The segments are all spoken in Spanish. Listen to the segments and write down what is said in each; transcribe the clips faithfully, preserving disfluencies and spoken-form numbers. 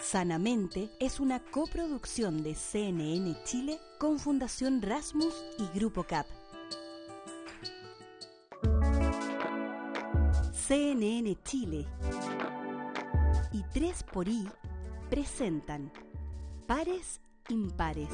Sanamente es una coproducción de C N N Chile con Fundación Rasmus y Grupo C A P. C N N Chile y tres por I presentan Pares Impares.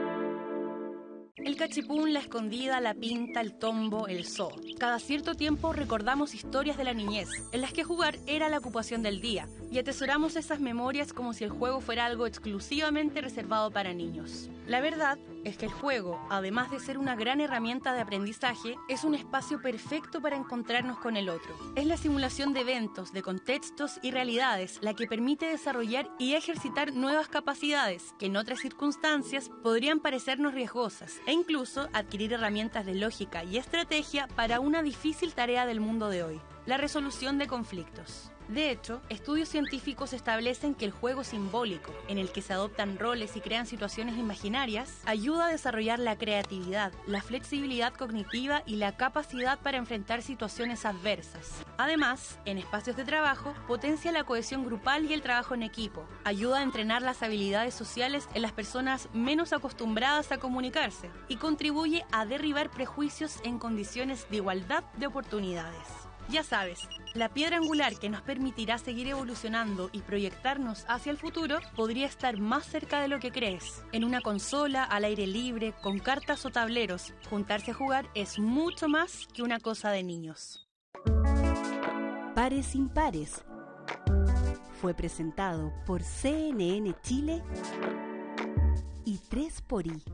El cachipún, la escondida, la pinta, el tombo, el zoo. Cada cierto tiempo recordamos historias de la niñez, en las que jugar era la ocupación del día, y atesoramos esas memorias como si el juego fuera algo exclusivamente reservado para niños. La verdad es que el juego, además de ser una gran herramienta de aprendizaje, es un espacio perfecto para encontrarnos con el otro. Es la simulación de eventos, de contextos y realidades la que permite desarrollar y ejercitar nuevas capacidades que en otras circunstancias podrían parecernos riesgosas, e incluso adquirir herramientas de lógica y estrategia para una difícil tarea del mundo de hoy: la resolución de conflictos. De hecho, estudios científicos establecen que el juego simbólico, en el que se adoptan roles y crean situaciones imaginarias, ayuda a desarrollar la creatividad, la flexibilidad cognitiva y la capacidad para enfrentar situaciones adversas. Además, en espacios de trabajo, potencia la cohesión grupal y el trabajo en equipo, ayuda a entrenar las habilidades sociales en las personas menos acostumbradas a comunicarse y contribuye a derribar prejuicios en condiciones de igualdad de oportunidades. Ya sabes, la piedra angular que nos permitirá seguir evolucionando y proyectarnos hacia el futuro podría estar más cerca de lo que crees. En una consola, al aire libre, con cartas o tableros, juntarse a jugar es mucho más que una cosa de niños. Pares Impares fue presentado por C N N Chile y tres por I.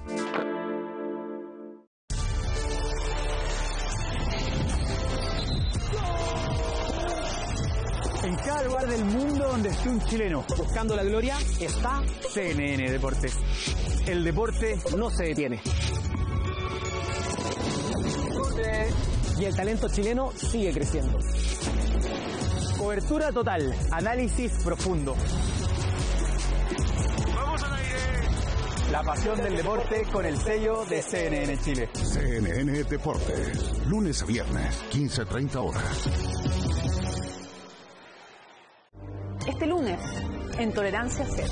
En cada lugar del mundo donde esté un chileno buscando la gloria está C N N Deportes. El deporte no se detiene. Y el talento chileno sigue creciendo. Cobertura total, análisis profundo. ¡Vamos al aire! La pasión del deporte con el sello de C N N Chile. C N N Deportes, lunes a viernes, quince a treinta horas. Este lunes, en Tolerancia Cero.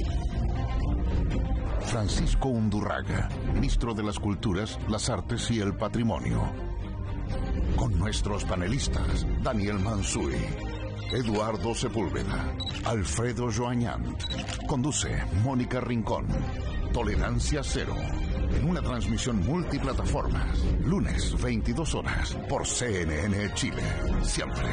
Francisco Undurraga, ministro de las Culturas, las Artes y el Patrimonio. Con nuestros panelistas, Daniel Mansuy, Eduardo Sepúlveda, Alfredo Joañán. Conduce Mónica Rincón. Tolerancia Cero. En una transmisión multiplataformas. Lunes, veintidós horas, por C N N Chile. Siempre.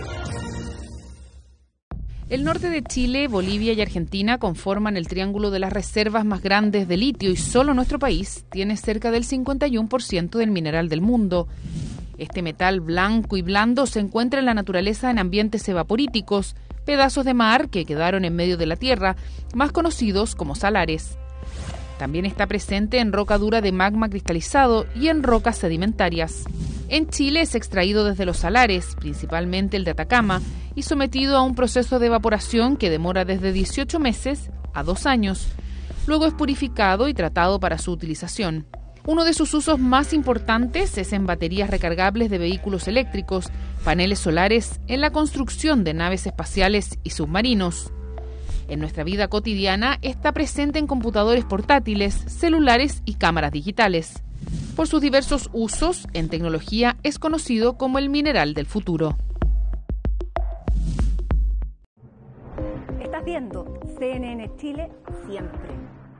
El norte de Chile, Bolivia y Argentina conforman el triángulo de las reservas más grandes de litio y solo nuestro país tiene cerca del cincuenta y uno por ciento del mineral del mundo. Este metal blanco y blando se encuentra en la naturaleza en ambientes evaporíticos, pedazos de mar que quedaron en medio de la tierra, más conocidos como salares. También está presente en roca dura de magma cristalizado y en rocas sedimentarias. En Chile es extraído desde los salares, principalmente el de Atacama, y sometido a un proceso de evaporación que demora desde dieciocho meses a dos años. Luego es purificado y tratado para su utilización. Uno de sus usos más importantes es en baterías recargables de vehículos eléctricos, paneles solares, en la construcción de naves espaciales y submarinos. En nuestra vida cotidiana está presente en computadores portátiles, celulares y cámaras digitales. Por sus diversos usos en tecnología es conocido como el mineral del futuro. Estás viendo C N N Chile siempre.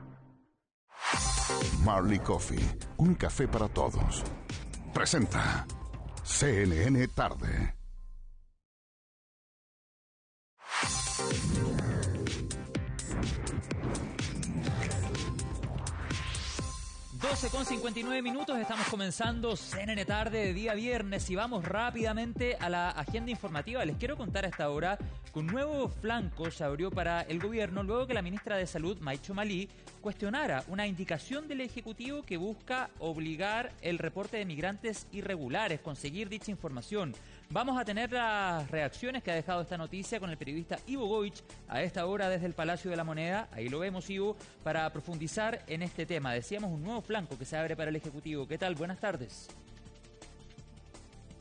Marley Coffee, un café para todos. Presenta C N N Tarde. doce con cincuenta y nueve minutos, estamos comenzando C N N Tarde de día viernes y vamos rápidamente a la agenda informativa. Les quiero contar a esta hora que un nuevo flanco se abrió para el gobierno luego que la ministra de Salud, Maicho Malí, cuestionara una indicación del Ejecutivo que busca obligar el reporte de migrantes irregulares, conseguir dicha información. Vamos a tener las reacciones que ha dejado esta noticia con el periodista Ivo Goich a esta hora desde el Palacio de la Moneda. Ahí lo vemos, Ivo, para profundizar en este tema. Decíamos un nuevo flanco que se abre para el Ejecutivo. ¿Qué tal? Buenas tardes.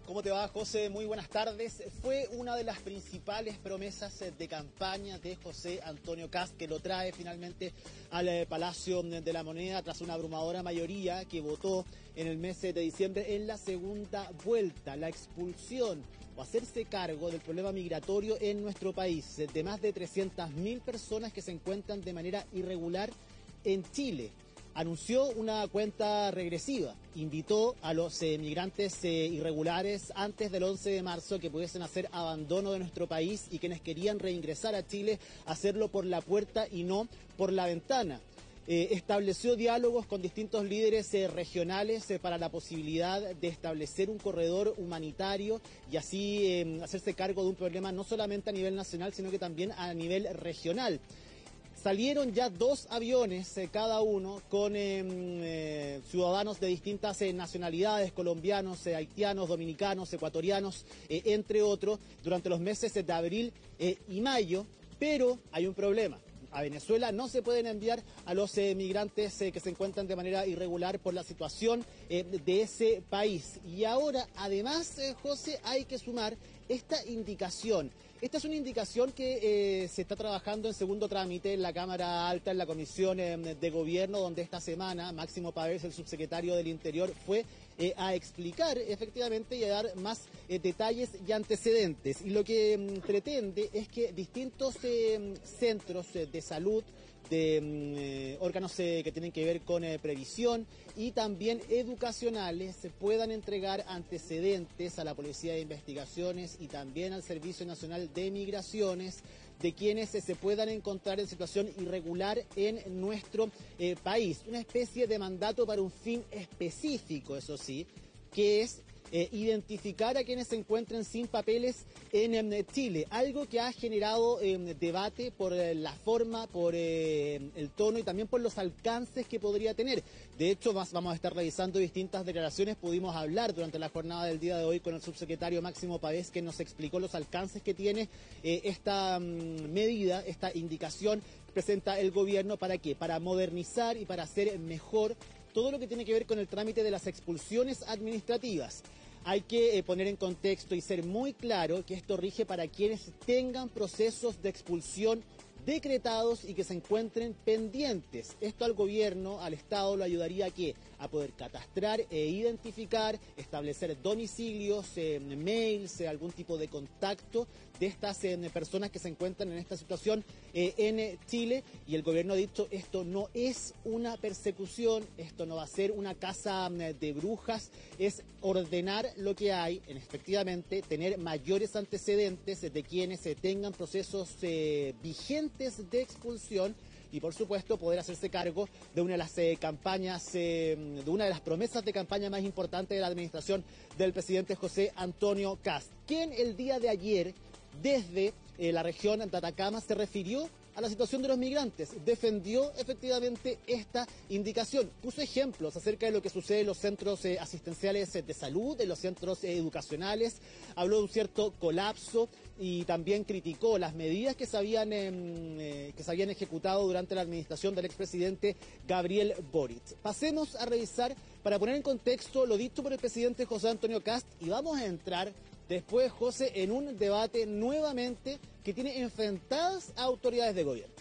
¿Cómo te va, José? Muy buenas tardes. Fue una de las principales promesas de campaña de José Antonio Kast, que lo trae finalmente al Palacio de la Moneda tras una abrumadora mayoría que votó en el mes de diciembre en la segunda vuelta, la expulsión o hacerse cargo del problema migratorio en nuestro país, de más de trescientas mil personas que se encuentran de manera irregular en Chile. Anunció una cuenta regresiva, invitó a los eh, migrantes eh, irregulares antes del once de marzo que pudiesen hacer abandono de nuestro país y quienes querían reingresar a Chile, hacerlo por la puerta y no por la ventana. Eh, estableció diálogos con distintos líderes eh, regionales eh, para la posibilidad de establecer un corredor humanitario y así eh, hacerse cargo de un problema no solamente a nivel nacional, sino que también a nivel regional. Salieron ya dos aviones, eh, cada uno, con eh, eh, ciudadanos de distintas eh, nacionalidades, colombianos, eh, haitianos, dominicanos, ecuatorianos, eh, entre otros, durante los meses de abril eh, y mayo, pero hay un problema. A Venezuela no se pueden enviar a los eh, migrantes eh, que se encuentran de manera irregular por la situación eh, de ese país. Y ahora, además, eh, José, hay que sumar esta indicación. Esta es una indicación que eh, se está trabajando en segundo trámite en la Cámara Alta, en la Comisión eh, de Gobierno, donde esta semana Máximo Pavés, el subsecretario del Interior, fue eh, a explicar efectivamente y a dar más eh, detalles y antecedentes. Y lo que mm, pretende es que distintos eh, centros eh, de salud, de eh, órganos eh, que tienen que ver con eh, previsión y también educacionales se puedan entregar antecedentes a la Policía de Investigaciones y también al Servicio Nacional de Migraciones de quienes eh, se puedan encontrar en situación irregular en nuestro eh, país. Una especie de mandato para un fin específico, eso sí, que es Eh, identificar a quienes se encuentren sin papeles en eh, Chile, algo que ha generado eh, debate por eh, la forma, por eh, el tono y también por los alcances que podría tener. De hecho, más, vamos a estar revisando distintas declaraciones. Pudimos hablar durante la jornada del día de hoy con el subsecretario Máximo Pavés, que nos explicó los alcances que tiene eh, esta mm, medida, esta indicación que presenta el gobierno. ¿Para qué? Para modernizar y para hacer mejor todo lo que tiene que ver con el trámite de las expulsiones administrativas. Hay que eh, poner en contexto y ser muy claro que esto rige para quienes tengan procesos de expulsión decretados y que se encuentren pendientes. Esto al gobierno, al Estado, lo ayudaría a ¿qué? A poder catastrar e identificar, establecer domicilios, eh, mails, eh, algún tipo de contacto de estas eh, personas que se encuentran en esta situación eh, en eh, Chile. Y el gobierno ha dicho, esto no es una persecución, esto no va a ser una caza de brujas, es ordenar lo que hay, en efectivamente tener mayores antecedentes de quienes eh, tengan procesos eh, vigentes de expulsión y por supuesto poder hacerse cargo de una de las eh, campañas, eh, de una de las promesas de campaña más importantes de la administración del presidente José Antonio Kast, quien el día de ayer desde eh, la región de Atacama se refirió a la situación de los migrantes, defendió efectivamente esta indicación, puso ejemplos acerca de lo que sucede en los centros eh, asistenciales eh, de salud, en los centros eh, educacionales, habló de un cierto colapso y también criticó las medidas que se habían, eh, eh, que se habían ejecutado durante la administración del expresidente Gabriel Boric. Pasemos a revisar, para poner en contexto lo dicho por el presidente José Antonio Kast, y vamos a entrar después, José, en un debate nuevamente que tiene enfrentadas a autoridades de gobierno.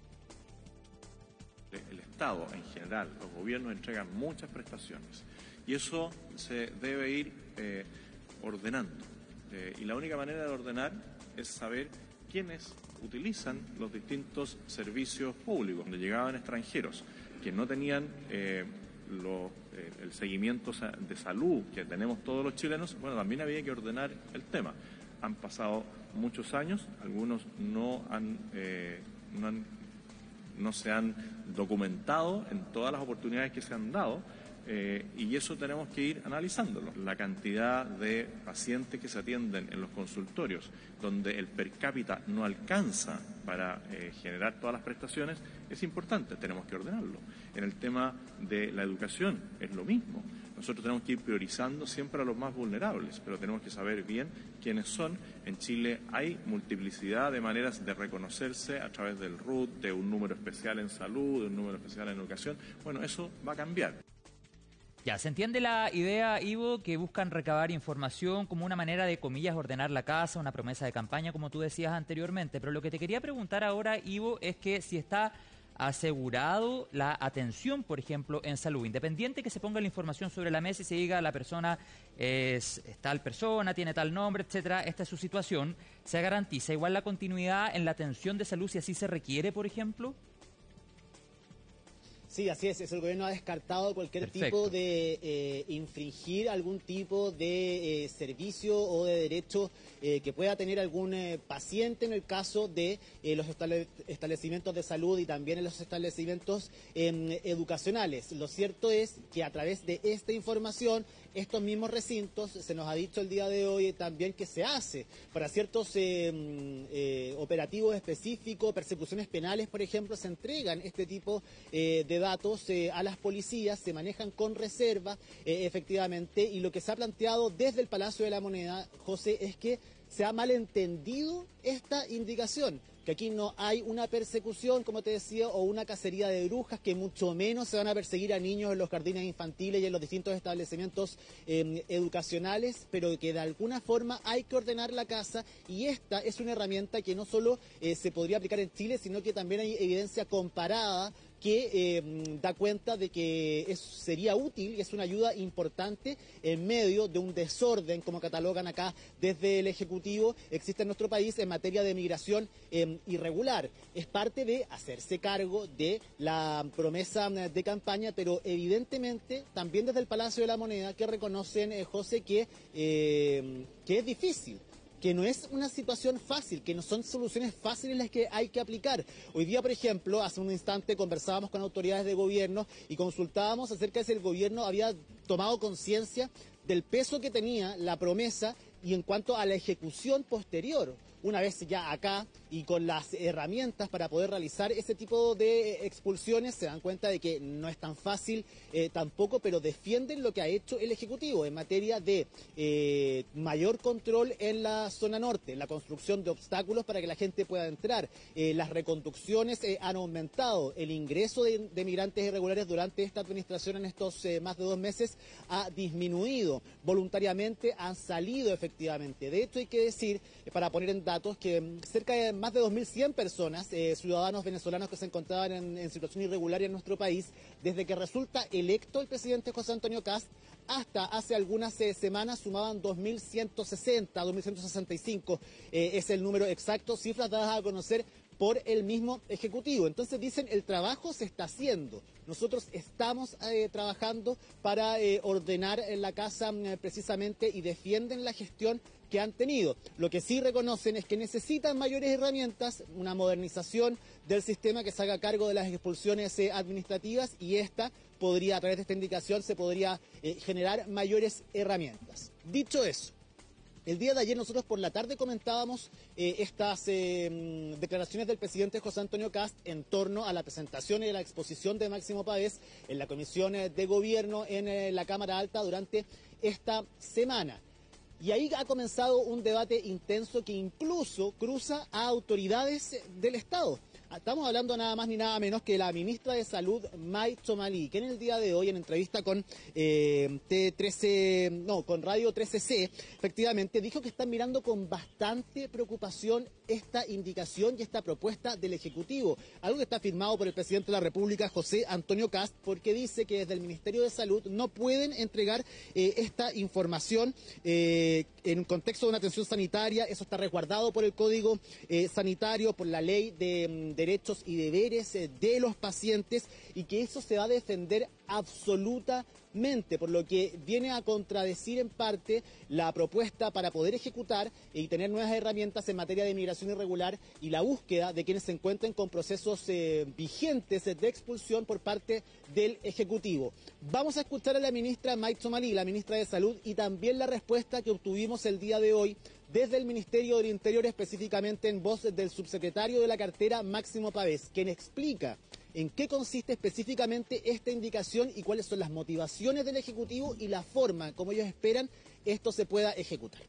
El Estado en general, los gobiernos entregan muchas prestaciones y eso se debe ir eh, ordenando. Eh, y la única manera de ordenar es saber quiénes utilizan los distintos servicios públicos. Donde llegaban extranjeros que no tenían eh, lo, eh, el seguimiento de salud que tenemos todos los chilenos, bueno, también había que ordenar el tema. Han pasado muchos años, algunos no han, eh, no han, no se han documentado en todas las oportunidades que se han dado, eh, y eso tenemos que ir analizándolo. La cantidad de pacientes que se atienden en los consultorios, donde el per cápita no alcanza para eh, generar todas las prestaciones, es importante, tenemos que ordenarlo. En el tema de la educación es lo mismo. Nosotros tenemos que ir priorizando siempre a los más vulnerables, pero tenemos que saber bien quiénes son. En Chile hay multiplicidad de maneras de reconocerse a través del R U T, de un número especial en salud, de un número especial en educación. Bueno, eso va a cambiar. Ya, se entiende la idea, Ivo, que buscan recabar información como una manera de, comillas, ordenar la casa, una promesa de campaña, como tú decías anteriormente. Pero lo que te quería preguntar ahora, Ivo, es que si está asegurado la atención, por ejemplo, en salud, independiente que se ponga la información sobre la mesa y se diga la persona es, es tal persona, tiene tal nombre, etcétera, esta es su situación, ¿se garantiza igual la continuidad en la atención de salud si así se requiere, por ejemplo? Sí, así es. El gobierno ha descartado cualquier Perfecto. tipo de eh, infringir algún tipo de eh, servicio o de derecho eh, que pueda tener algún eh, paciente en el caso de eh, los estable establecimientos de salud y también en los establecimientos eh, educacionales. Lo cierto es que a través de esta información, estos mismos recintos, se nos ha dicho el día de hoy también que se hace para ciertos eh, eh, operativos específicos, persecuciones penales, por ejemplo, se entregan este tipo eh, de datos eh, a las policías, se manejan con reserva, eh, efectivamente, y lo que se ha planteado desde el Palacio de la Moneda, José, es que se ha malentendido esta indicación, que aquí no hay una persecución, como te decía, o una cacería de brujas, que mucho menos se van a perseguir a niños en los jardines infantiles y en los distintos establecimientos eh, educacionales, pero que de alguna forma hay que ordenar la casa, y esta es una herramienta que no solo eh, se podría aplicar en Chile, sino que también hay evidencia comparada que eh, da cuenta de que es, sería útil y es una ayuda importante en medio de un desorden, como catalogan acá desde el Ejecutivo, existe en nuestro país en materia de migración eh, irregular. Es parte de hacerse cargo de la promesa de campaña, pero evidentemente también desde el Palacio de la Moneda, que reconocen, eh, José, que, eh, que es difícil, que no es una situación fácil, que no son soluciones fáciles las que hay que aplicar. Hoy día, por ejemplo, hace un instante conversábamos con autoridades de gobierno y consultábamos acerca de si el gobierno había tomado conciencia del peso que tenía la promesa y en cuanto a la ejecución posterior. Una vez ya acá y con las herramientas para poder realizar ese tipo de expulsiones, se dan cuenta de que no es tan fácil eh, tampoco, pero defienden lo que ha hecho el Ejecutivo en materia de eh, mayor control en la zona norte, la construcción de obstáculos para que la gente pueda entrar. Eh, las reconducciones eh, han aumentado, el ingreso de, de migrantes irregulares durante esta administración en estos eh, más de dos meses ha disminuido. Voluntariamente han salido efectivamente. De hecho, hay que decir, eh, para poner en datos, que cerca de más de dos mil cien personas, eh, ciudadanos venezolanos que se encontraban en, en situación irregular en nuestro país, desde que resulta electo el presidente José Antonio Kast, hasta hace algunas eh, semanas sumaban dos mil ciento sesenta, dos mil ciento sesenta y cinco, eh, es el número exacto, cifras dadas a conocer por el mismo Ejecutivo. Entonces dicen, el trabajo se está haciendo. Nosotros estamos eh, trabajando para eh, ordenar la casa eh, precisamente, y defienden la gestión que han tenido. Lo que sí reconocen es que necesitan mayores herramientas, una modernización del sistema que se haga cargo de las expulsiones eh, administrativas, y esta podría, a través de esta indicación, se podría eh, generar mayores herramientas. Dicho eso, el día de ayer nosotros por la tarde comentábamos eh, estas eh, declaraciones del presidente José Antonio Kast en torno a la presentación y la exposición de Máximo Pavés en la Comisión de Gobierno en eh, la Cámara Alta durante esta semana. Y ahí ha comenzado un debate intenso que incluso cruza a autoridades del Estado. Estamos hablando nada más ni nada menos que la ministra de Salud, May Tzomalí, que en el día de hoy, en entrevista con eh, T trece, no, con Radio trece C, efectivamente dijo que están mirando con bastante preocupación esta indicación y esta propuesta del Ejecutivo, algo que está firmado por el presidente de la República, José Antonio Kast, porque dice que desde el Ministerio de Salud no pueden entregar eh, esta información eh, en un contexto de una atención sanitaria. Eso está resguardado por el Código eh, Sanitario, por la Ley de Derechos y Deberes eh, de los pacientes, y que eso se va a defender absolutamente, por lo que viene a contradecir en parte la propuesta para poder ejecutar y tener nuevas herramientas en materia de migración irregular y la búsqueda de quienes se encuentren con procesos eh, vigentes de expulsión por parte del Ejecutivo. Vamos a escuchar a la ministra May Tzomalí, la ministra de Salud, y también la respuesta que obtuvimos el día de hoy desde el Ministerio del Interior, específicamente en voz del subsecretario de la cartera, Máximo Pavés, quien explica en qué consiste específicamente esta indicación y cuáles son las motivaciones del Ejecutivo y la forma como ellos esperan esto se pueda ejecutar.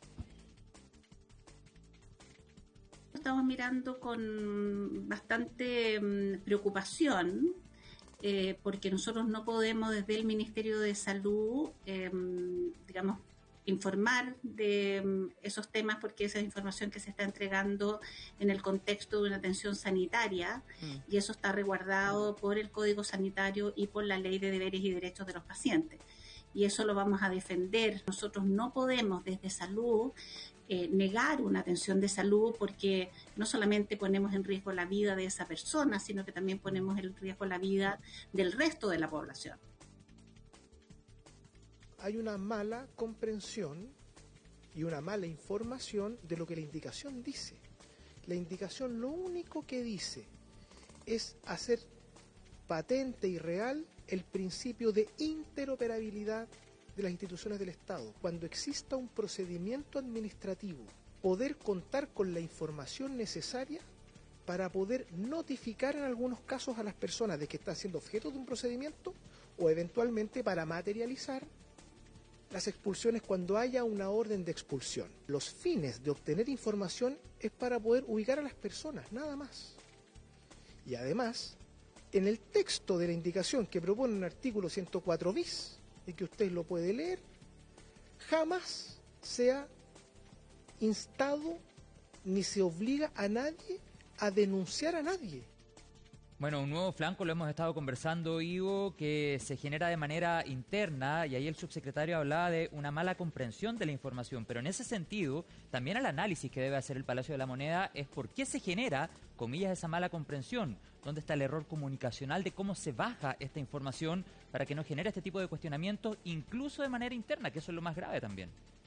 Estamos mirando con bastante um, preocupación eh, porque nosotros no podemos desde el Ministerio de Salud, eh, digamos, informar de um, esos temas, porque esa es información que se está entregando en el contexto de una atención sanitaria, mm. y eso está resguardado por el Código Sanitario y por la Ley de Deberes y Derechos de los Pacientes. Y eso lo vamos a defender. Nosotros no podemos desde salud eh, negar una atención de salud, porque no solamente ponemos en riesgo la vida de esa persona, sino que también ponemos en riesgo la vida del resto de la población. Hay una mala comprensión y una mala información de lo que la indicación dice. La indicación lo único que dice es hacer patente y real el principio de interoperabilidad de las instituciones del Estado. Cuando exista un procedimiento administrativo, poder contar con la información necesaria para poder notificar en algunos casos a las personas de que están siendo objeto de un procedimiento, o eventualmente para materializar las expulsiones cuando haya una orden de expulsión. Los fines de obtener información es para poder ubicar a las personas, nada más. Y además, en el texto de la indicación que propone un artículo ciento cuatro bis, y que usted lo puede leer, jamás se ha instado ni se obliga a nadie a denunciar a nadie. Bueno, un nuevo flanco, lo hemos estado conversando, Ivo, que se genera de manera interna, y ahí el subsecretario hablaba de una mala comprensión de la información, pero en ese sentido, también el análisis que debe hacer el Palacio de la Moneda es por qué se genera, comillas, esa mala comprensión, dónde está el error comunicacional de cómo se baja esta información para que no genere este tipo de cuestionamientos, incluso de manera interna, que eso es lo más grave también.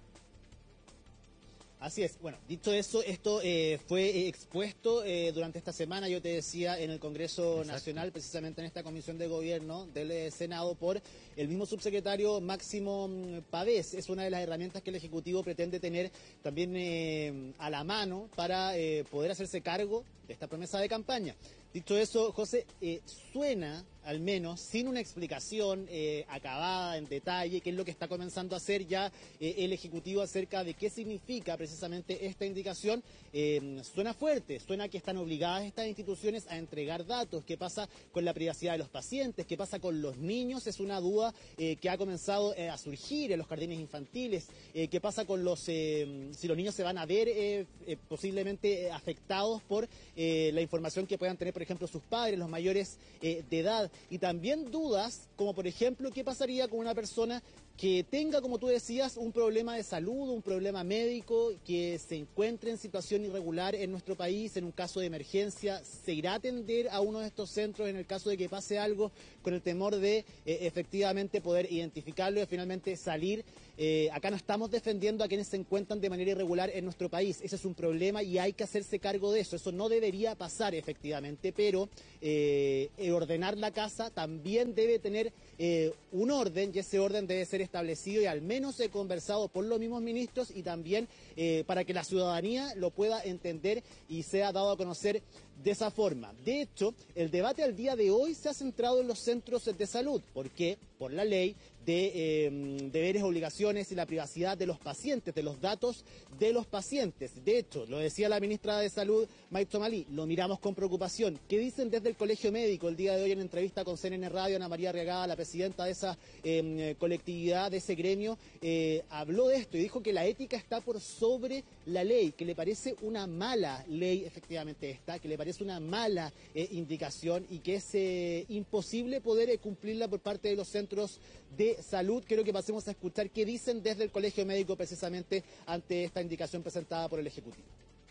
Así es. Bueno, dicho eso, esto eh, fue eh, expuesto eh, durante esta semana, yo te decía, en el Congreso Exacto. Nacional, precisamente en esta Comisión de Gobierno del eh, Senado, por el mismo subsecretario Máximo Pavés. Es una de las herramientas que el Ejecutivo pretende tener también eh, a la mano para eh, poder hacerse cargo de esta promesa de campaña. Dicho eso, José, eh, suena, al menos, sin una explicación eh, acabada, en detalle, qué es lo que está comenzando a hacer ya eh, el Ejecutivo acerca de qué significa precisamente esta indicación. Eh, suena fuerte, suena que están obligadas estas instituciones a entregar datos. ¿Qué pasa con la privacidad de los pacientes? ¿Qué pasa con los niños? Es una duda eh, que ha comenzado eh, a surgir en los jardines infantiles. Eh, ¿Qué pasa con los, eh, si los niños se van a ver eh, eh, posiblemente afectados por eh, la información que puedan tener, por ejemplo, sus padres, los mayores eh, de edad? Y también dudas, como por ejemplo, ¿qué pasaría con una persona que tenga, como tú decías, un problema de salud, un problema médico, que se encuentre en situación irregular en nuestro país, en un caso de emergencia? ¿Se irá a atender a uno de estos centros en el caso de que pase algo, con el temor de eh, efectivamente poder identificarlo y finalmente salir? Eh, acá no estamos defendiendo a quienes se encuentran de manera irregular en nuestro país. Ese es un problema y hay que hacerse cargo de eso. Eso no debería pasar efectivamente, pero eh, ordenar la casa también debe tener eh, un orden, y ese orden debe ser establecido y al menos eh, conversado por los mismos ministros, y también eh, para que la ciudadanía lo pueda entender y sea dado a conocer de esa forma. De hecho, el debate al día de hoy se ha centrado en los centros de salud. ¿Por qué? Por la ley de eh, deberes, obligaciones y la privacidad de los pacientes, de los datos de los pacientes. De hecho, lo decía la ministra de Salud, Mike Tomalí, lo miramos con preocupación. ¿Qué dicen desde el Colegio Médico el día de hoy en entrevista con C N N Radio? Ana María Arriagada, la presidenta de esa eh, colectividad, de ese gremio, eh, habló de esto y dijo que la ética está por sobre la ley, que le parece una mala ley, efectivamente esta, que le parece una mala eh, indicación y que es eh, imposible poder eh, cumplirla por parte de los centros de salud. Quiero que pasemos a escuchar qué dicen desde el Colegio Médico precisamente ante esta indicación presentada por el Ejecutivo.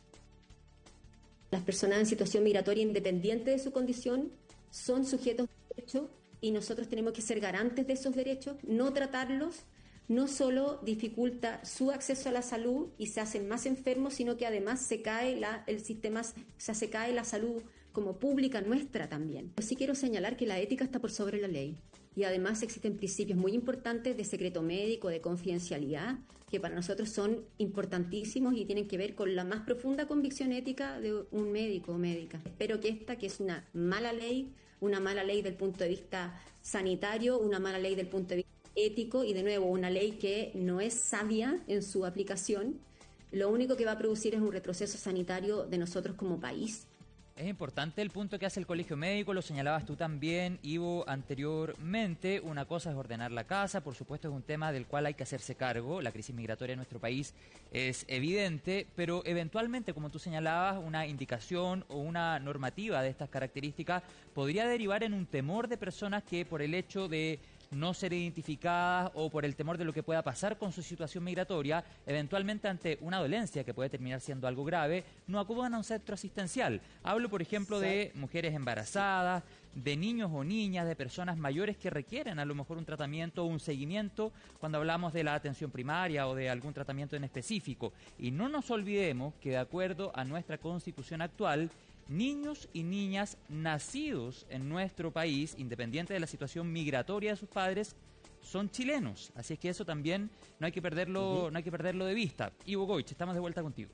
Las personas en situación migratoria, independiente de su condición, son sujetos de derecho y nosotros tenemos que ser garantes de esos derechos. No tratarlos no solo dificulta su acceso a la salud y se hacen más enfermos, sino que además se cae la, el sistema, o sea, se cae la salud como pública nuestra también. Sí quiero señalar que la ética está por sobre la ley y además existen principios muy importantes de secreto médico, de confidencialidad, que para nosotros son importantísimos y tienen que ver con la más profunda convicción ética de un médico o médica. Espero que esta, que es una mala ley, una mala ley del punto de vista sanitario, una mala ley del punto de vista ético y de nuevo una ley que no es sabia en su aplicación, lo único que va a producir es un retroceso sanitario de nosotros como país Es importante el punto que hace el Colegio Médico, lo señalabas tú también, Ivo, anteriormente. Una cosa es ordenar la casa, por supuesto es un tema del cual hay que hacerse cargo. La crisis migratoria en nuestro país es evidente, pero eventualmente, como tú señalabas, una indicación o una normativa de estas características podría derivar en un temor de personas que por el hecho de no ser identificadas o por el temor de lo que pueda pasar con su situación migratoria, eventualmente ante una dolencia que puede terminar siendo algo grave, no acudan a un centro asistencial. Hablo, por ejemplo, de mujeres embarazadas, de niños o niñas, de personas mayores que requieren a lo mejor un tratamiento o un seguimiento cuando hablamos de la atención primaria o de algún tratamiento en específico. Y no nos olvidemos que de acuerdo a nuestra Constitución actual, niños y niñas nacidos en nuestro país, independiente de la situación migratoria de sus padres, son chilenos. Así es que eso también no hay que perderlo, uh-huh. no hay que perderlo de vista. Ivo Goich, estamos de vuelta contigo.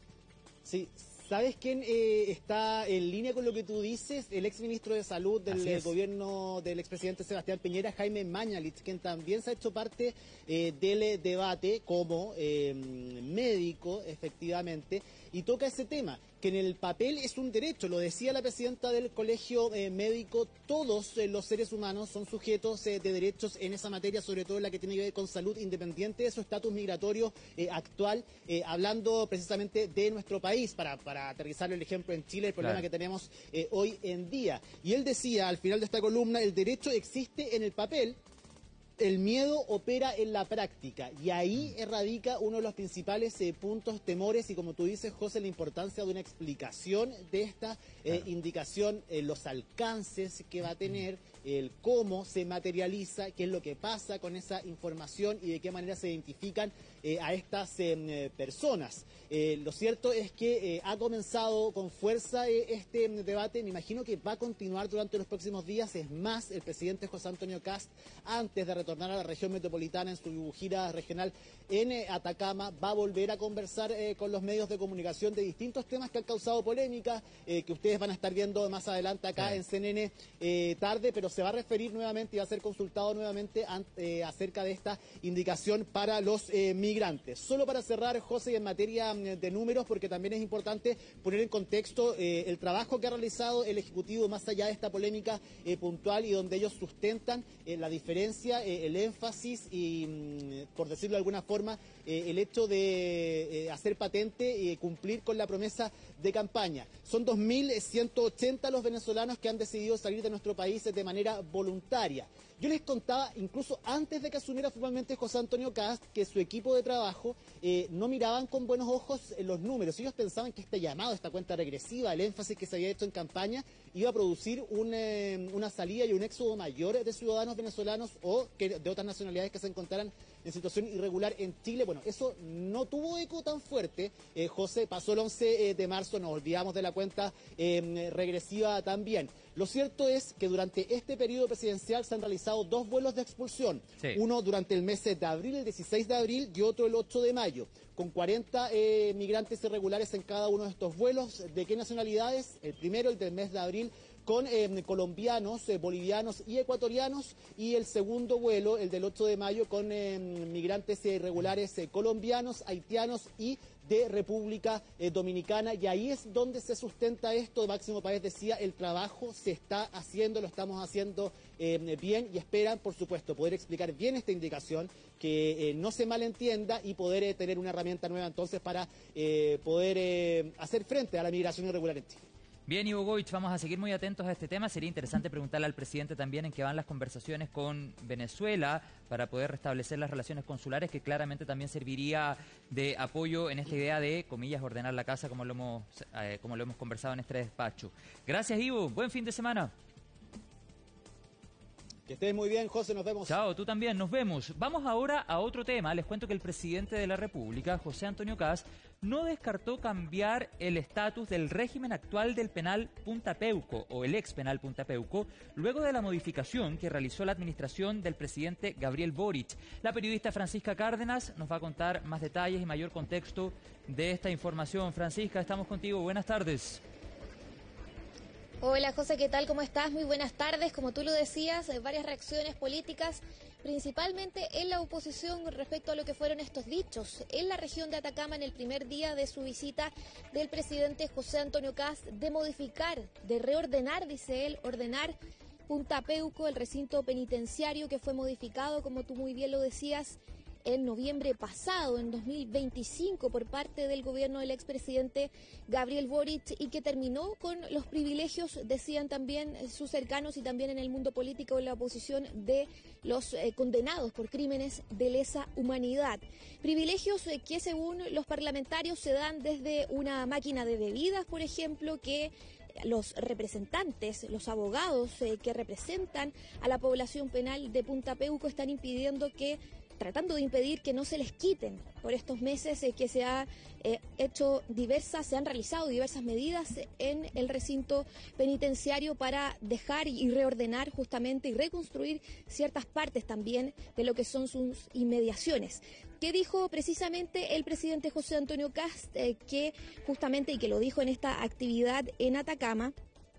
Sí. ¿Sabes quién eh, está en línea con lo que tú dices? El exministro de Salud del eh, gobierno del expresidente Sebastián Piñera, Jaime Mañalich, quien también se ha hecho parte eh, del debate como eh, médico, efectivamente, y toca ese tema, que en el papel es un derecho. Lo decía la presidenta del Colegio eh, Médico, todos eh, los seres humanos son sujetos eh, de derechos en esa materia, sobre todo en la que tiene que ver con salud, independiente de su estatus migratorio eh, actual, eh, hablando precisamente de nuestro país, para, para aterrizar el ejemplo en Chile, el problema claro. que tenemos eh, hoy en día. Y él decía al final de esta columna, el derecho existe en el papel, el miedo opera en la práctica, y ahí radica uno de los principales eh, puntos, temores, y como tú dices, José, la importancia de una explicación de esta eh, claro. indicación, eh, los alcances que va a tener, el cómo se materializa, qué es lo que pasa con esa información y de qué manera se identifican eh, a estas eh, personas. Eh, lo cierto es que eh, ha comenzado con fuerza eh, este debate, me imagino que va a continuar durante los próximos días. Es más, el presidente José Antonio Kast, antes de retornar a la región metropolitana en su gira regional en eh, Atacama, va a volver a conversar eh, con los medios de comunicación de distintos temas que han causado polémica, eh, que ustedes van a estar viendo más adelante acá sí. en C N N eh, tarde, pero se va a referir nuevamente y va a ser consultado nuevamente eh, acerca de esta indicación para los eh, migrantes. Solo para cerrar, José, en materia de números, porque también es importante poner en contexto eh, el trabajo que ha realizado el Ejecutivo más allá de esta polémica eh, puntual, y donde ellos sustentan eh, la diferencia, eh, el énfasis y, mm, por decirlo de alguna forma, eh, el hecho de eh, hacer patente y cumplir con la promesa de campaña. Son dos mil ciento ochenta los venezolanos que han decidido salir de nuestro país de manera voluntaria. Yo les contaba, incluso antes de que asumiera formalmente José Antonio Kast, que su equipo de trabajo eh, no miraban con buenos ojos eh, los números. Ellos pensaban que este llamado, esta cuenta regresiva, el énfasis que se había hecho en campaña, iba a producir un, eh, una salida y un éxodo mayor de ciudadanos venezolanos o que, de otras nacionalidades que se encontraran en situación irregular en Chile. Bueno, eso no tuvo eco tan fuerte. Eh, José, pasó el once de marzo, nos olvidamos de la cuenta eh, regresiva también. Lo cierto es que durante este periodo presidencial se han realizado dos vuelos de expulsión. Sí. Uno durante el mes de abril, el dieciséis de abril, y otro el ocho de mayo, con cuarenta eh, migrantes irregulares en cada uno de estos vuelos. ¿De qué nacionalidades? El primero, el del mes de abril, con eh, colombianos, eh, bolivianos y ecuatorianos, y el segundo vuelo, el del ocho de mayo, con eh, migrantes irregulares eh, colombianos, haitianos y de República eh, Dominicana. Y ahí es donde se sustenta esto. Máximo Páez decía, el trabajo se está haciendo, lo estamos haciendo eh, bien, y esperan, por supuesto, poder explicar bien esta indicación, que eh, no se malentienda, y poder eh, tener una herramienta nueva entonces para eh, poder eh, hacer frente a la migración irregular en Chile. Bien, Ivo Goich, vamos a seguir muy atentos a este tema. Sería interesante preguntarle al presidente también en qué van las conversaciones con Venezuela para poder restablecer las relaciones consulares, que claramente también serviría de apoyo en esta idea de, comillas, ordenar la casa, como lo hemos, eh, como lo hemos conversado en este despacho. Gracias, Ivo. Buen fin de semana. Que estés muy bien, José, nos vemos. Chao, tú también, nos vemos. Vamos ahora a otro tema. Les cuento que el presidente de la República, José Antonio Kast, no descartó cambiar el estatus del régimen actual del penal Punta Peuco, o el ex penal Punta Peuco, luego de la modificación que realizó la administración del presidente Gabriel Boric. La periodista Francisca Cárdenas nos va a contar más detalles y mayor contexto de esta información. Francisca, estamos contigo. Buenas tardes. Hola José, ¿qué tal? ¿Cómo estás? Muy buenas tardes. Como tú lo decías, varias reacciones políticas principalmente en la oposición respecto a lo que fueron estos dichos en la región de Atacama en el primer día de su visita del presidente José Antonio Kast, de modificar, de reordenar, dice él, ordenar Punta Peuco, el recinto penitenciario que fue modificado, como tú muy bien lo decías, en noviembre pasado, en dos mil veinticinco, por parte del gobierno del expresidente Gabriel Boric, y que terminó con los privilegios, decían también sus cercanos y también en el mundo político de la oposición, de los eh, condenados por crímenes de lesa humanidad. Privilegios eh, que según los parlamentarios se dan desde una máquina de bebidas, por ejemplo, que los representantes, los abogados eh, que representan a la población penal de Punta Peuco están impidiendo que tratando de impedir que no se les quiten por estos meses eh, que se ha eh, hecho diversas, se han realizado diversas medidas en el recinto penitenciario para dejar y reordenar justamente y reconstruir ciertas partes también de lo que son sus inmediaciones. ¿Qué dijo precisamente el presidente José Antonio Kast? Eh, que justamente, y que lo dijo en esta actividad en Atacama,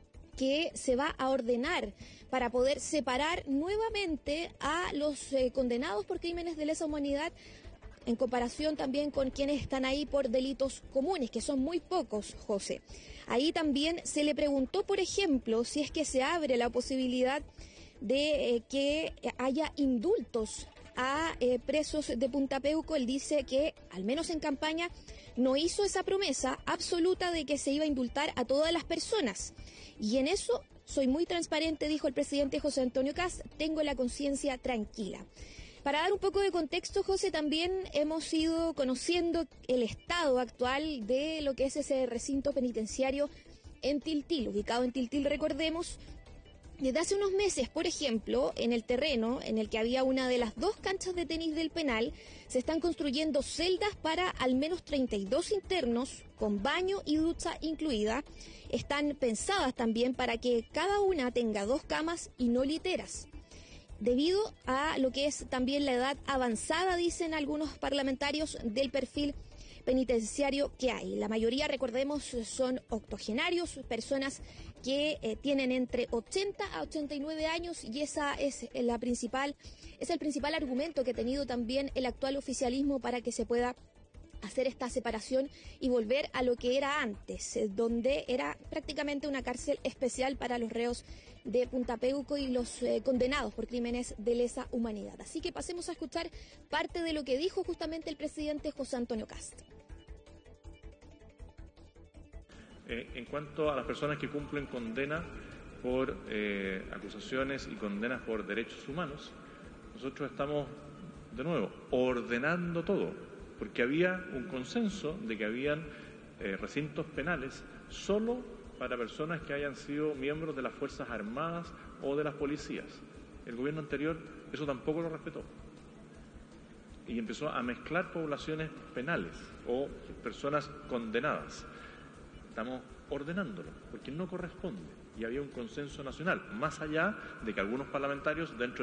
que se va a ordenar para poder separar nuevamente a los eh, condenados por crímenes de lesa humanidad en comparación también con quienes están ahí por delitos comunes, que son muy pocos, José. Ahí también se le preguntó, por ejemplo, si es que se abre la posibilidad de eh, que haya indultos a eh, presos de Punta Peuco. Él dice que, al menos en campaña, no hizo esa promesa absoluta de que se iba a indultar a todas las personas. Y en eso soy muy transparente, dijo el presidente José Antonio Kast, tengo la conciencia tranquila. Para dar un poco de contexto, José, también hemos ido conociendo el estado actual de lo que es ese recinto penitenciario en Tiltil, ubicado en Tiltil, recordemos. Desde hace unos meses, por ejemplo, en el terreno en el que había una de las dos canchas de tenis del penal, se están construyendo celdas para al menos treinta y dos internos, con baño y ducha incluida. Están pensadas también para que cada una tenga dos camas y no literas. Debido a lo que es también la edad avanzada, dicen algunos parlamentarios, del perfil penitenciario que hay. La mayoría, recordemos, son octogenarios, personas que eh, tienen entre ochenta a ochenta y nueve años, y esa es la principal, es el principal argumento que ha tenido también el actual oficialismo para que se pueda hacer esta separación y volver a lo que era antes, eh, donde era prácticamente una cárcel especial para los reos de Punta Peuco y los eh, condenados por crímenes de lesa humanidad. Así que pasemos a escuchar parte de lo que dijo justamente el presidente José Antonio Kast. Eh, en cuanto a las personas que cumplen condena por eh, acusaciones y condenas por derechos humanos, nosotros estamos, de nuevo, ordenando todo, porque había un consenso de que habían eh, recintos penales solo para personas que hayan sido miembros de las Fuerzas Armadas o de las policías. El gobierno anterior eso tampoco lo respetó y empezó a mezclar poblaciones penales o personas condenadas. Estamos ordenándolo, porque no corresponde, y había un consenso nacional, más allá de que algunos parlamentarios dentro